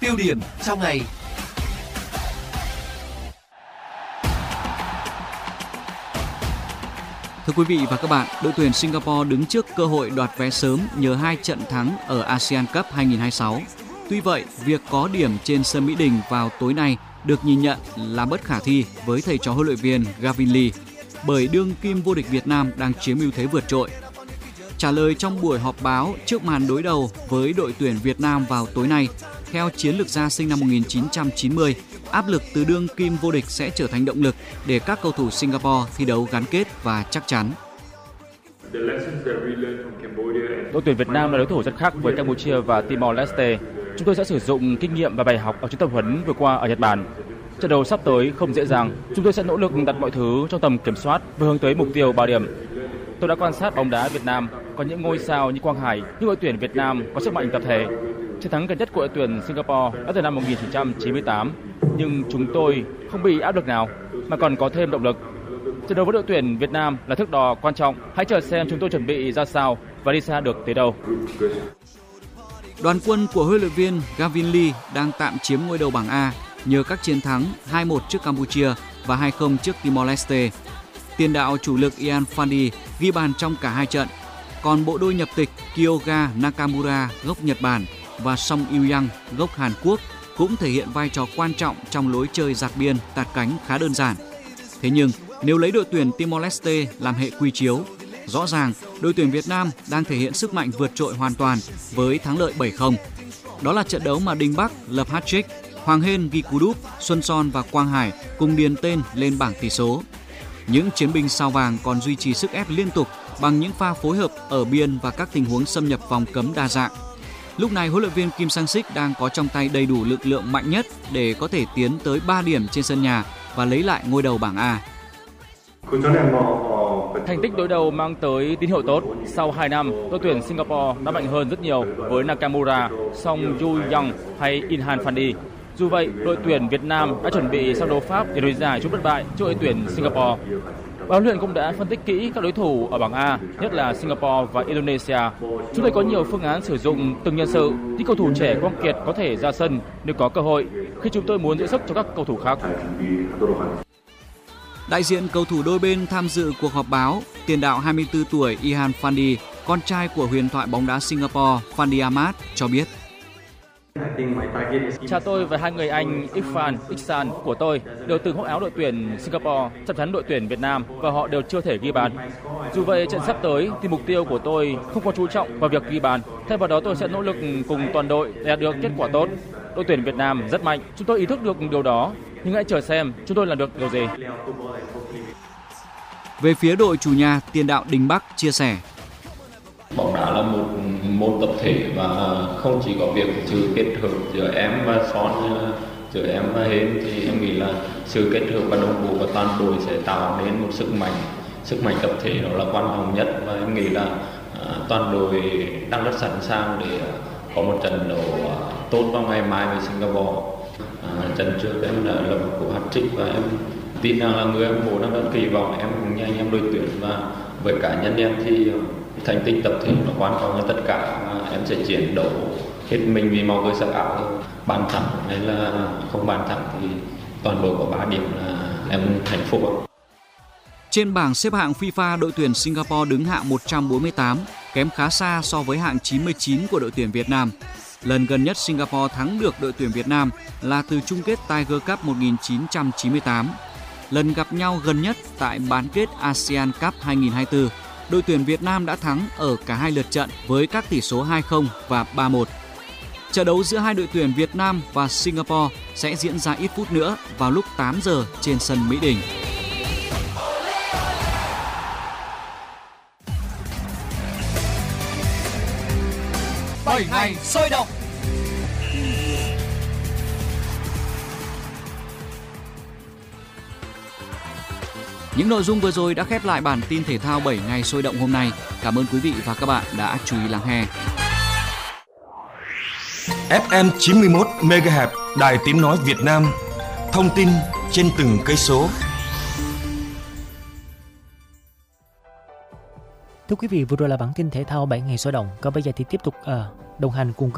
Tiêu điểm trong ngày. Thưa quý vị và các bạn, đội tuyển Singapore đứng trước cơ hội đoạt vé sớm nhờ 2 trận thắng ở ASEAN Cup 2026. Tuy vậy, việc có điểm trên sân Mỹ Đình vào tối nay được nhìn nhận là bất khả thi với thầy trò huấn luyện viên Gavin Lee, bởi đương kim vô địch Việt Nam đang chiếm ưu thế vượt trội. Trả lời trong buổi họp báo trước màn đối đầu với đội tuyển Việt Nam vào tối nay, theo chiến lược gia sinh năm 1990, áp lực từ đương kim vô địch sẽ trở thành động lực để các cầu thủ Singapore thi đấu gắn kết và chắc chắn. Đội tuyển Việt Nam là đối thủ rất khác với Campuchia và Timor-Leste. Chúng tôi sẽ sử dụng kinh nghiệm và bài học ở chuyến tập huấn vừa qua ở Nhật Bản. Trận đấu sắp tới không dễ dàng. Chúng tôi sẽ nỗ lực đặt mọi thứ trong tầm kiểm soát và hướng tới mục tiêu 3 điểm. Tôi đã quan sát bóng đá Việt Nam, có những ngôi sao như Quang Hải, nhưng đội tuyển Việt Nam có sức mạnh tập thể. Chiến thắng gần nhất của đội tuyển Singapore đã từ năm 1998, nhưng chúng tôi không bị áp lực nào mà còn có thêm động lực. Trận đấu với đội tuyển Việt Nam là thước đo quan trọng. Hãy chờ xem chúng tôi chuẩn bị ra sao và đi xa được tới đâu. Đoàn quân của huấn luyện viên Gavin Lee đang tạm chiếm ngôi đầu bảng A nhờ các chiến thắng 2-1 trước Campuchia và 2-0 trước Timor-Leste. Tiền đạo chủ lực Ian Fandi ghi bàn trong cả hai trận. Còn bộ đôi nhập tịch Kyoga Nakamura gốc Nhật Bản và Song Yu-yang gốc Hàn Quốc cũng thể hiện vai trò quan trọng trong lối chơi dạt biên tạt cánh khá đơn giản. Thế nhưng nếu lấy đội tuyển Timor-Leste làm hệ quy chiếu, rõ ràng đội tuyển Việt Nam đang thể hiện sức mạnh vượt trội hoàn toàn với thắng lợi 7-0. Đó là trận đấu mà Đinh Bắc lập hat-trick, Hoàng Hên ghi cú đúp, Xuân Son và Quang Hải cùng điền tên lên bảng tỷ số. Những chiến binh sao vàng còn duy trì sức ép liên tục bằng những pha phối hợp ở biên và các tình huống xâm nhập vòng cấm đa dạng. Lúc này huấn luyện viên Kim Sang-sik đang có trong tay đầy đủ lực lượng mạnh nhất để có thể tiến tới 3 điểm trên sân nhà và lấy lại ngôi đầu bảng A. Thành tích đối đầu mang tới tín hiệu tốt. Sau 2 năm, đội tuyển Singapore đã mạnh hơn rất nhiều với Nakamura, Song Yu-yang hay Inhan Fandi. Dù vậy, đội tuyển Việt Nam đã chuẩn bị sang đấu Pháp để nối dài chút bất bại cho đội tuyển Singapore. Ban huấn luyện cũng đã phân tích kỹ các đối thủ ở bảng A, nhất là Singapore và Indonesia. Chúng tôi có nhiều phương án sử dụng từng nhân sự, những cầu thủ trẻ Quang Kiệt có thể ra sân nếu có cơ hội, khi chúng tôi muốn giữ sức cho các cầu thủ khác. Đại diện cầu thủ đôi bên tham dự cuộc họp báo, tiền đạo 24 tuổi Ihan Fandi, con trai của huyền thoại bóng đá Singapore Fandi Ahmad cho biết. Cha tôi và hai người anh Irfan, Iksan của tôi đều từng khoác áo đội tuyển Singapore, sắp chắn đội tuyển Việt Nam và họ đều chưa thể ghi bàn. Dù vậy, trận sắp tới thì mục tiêu của tôi không có chú trọng vào việc ghi bàn. Thay vào đó tôi sẽ nỗ lực cùng toàn đội để đạt được kết quả tốt. Đội tuyển Việt Nam rất mạnh, chúng tôi ý thức được điều đó, nhưng hãy chờ xem chúng tôi làm được điều gì. Về phía đội chủ nhà, tiền đạo Đình Bắc chia sẻ. Bóng đá là một môn tập thể và không chỉ có việc sự kết hợp giữa em và Son, giữa em và Hên, thì em nghĩ là sự kết hợp và đồng bộ của toàn đội sẽ tạo nên một sức mạnh tập thể, đó là quan trọng nhất, và em nghĩ là toàn đội đang rất sẵn sàng để có một trận đấu tốt vào ngày mai với Singapore. Trận trước em đã lập một cú hat-trick và em tin rằng là người hâm mộ đang rất kỳ vọng em cũng như anh em đội tuyển, và với cá nhân em thì thành tích tập thể nó quan trọng hơn tất cả. Em sẽ chiến đấu hết mình vì màu cờ sắc áo. Bàn thắng hay là không bàn thắng thì toàn đội có 3 điểm là em hạnh phúc. Trên bảng xếp hạng FIFA, đội tuyển Singapore đứng hạng 148, kém khá xa so với hạng 99 của đội tuyển Việt Nam. Lần gần nhất Singapore thắng được đội tuyển Việt Nam là từ chung kết Tiger Cup 1998. Lần gặp nhau gần nhất tại bán kết ASEAN Cup 2024, đội tuyển Việt Nam đã thắng ở cả hai lượt trận với các tỷ số 2-0 và 3-1. Trận đấu giữa hai đội tuyển Việt Nam và Singapore sẽ diễn ra ít phút nữa vào lúc 8 giờ trên sân Mỹ Đình. Bảy ngày sôi động. Những nội dung vừa rồi đã khép lại bản tin thể thao 7 ngày sôi động hôm nay. Cảm ơn quý vị và các bạn đã chú ý lắng nghe. FM 91 MHz, Đài Tiếng nói Việt Nam. Thông tin trên từng cây số. Thưa quý vị, vừa rồi là bản tin thể thao 7 ngày sôi động. Còn bây giờ thì tiếp tục đồng hành cùng